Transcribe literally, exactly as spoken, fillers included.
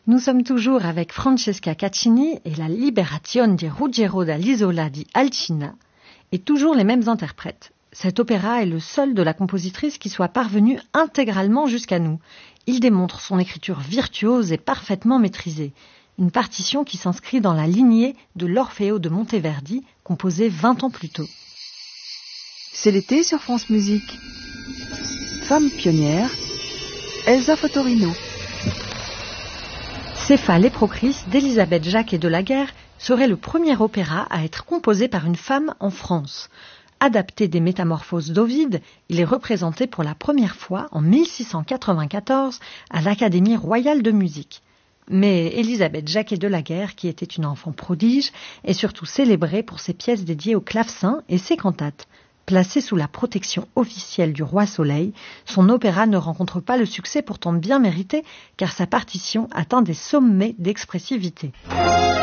Nous sommes toujours avec Francesca Caccini et la Liberazione di Ruggiero dall'Isola di Alcina, et toujours les mêmes interprètes. Cet opéra est le seul de la compositrice qui soit parvenu intégralement jusqu'à nous. Il démontre son écriture virtuose et parfaitement maîtrisée. Une partition qui s'inscrit dans la lignée de l'Orfeo de Monteverdi, composé vingt ans plus tôt. C'est l'été sur France Musique. Femme pionnière, Elsa Fotorino. Céphale et Procris d'Elisabeth Jacquet de Laguerre serait le premier opéra à être composé par une femme en France. Adapté des Métamorphoses d'Ovide, il est représenté pour la première fois en mille six cent quatre-vingt-quatorze à l'Académie royale de musique. Mais Elisabeth Jacquet de Laguerre, qui était une enfant prodige, est surtout célébrée pour ses pièces dédiées au clavecin et ses cantates. Placé sous la protection officielle du roi Soleil, son opéra ne rencontre pas le succès pourtant bien mérité, car sa partition atteint des sommets d'expressivité.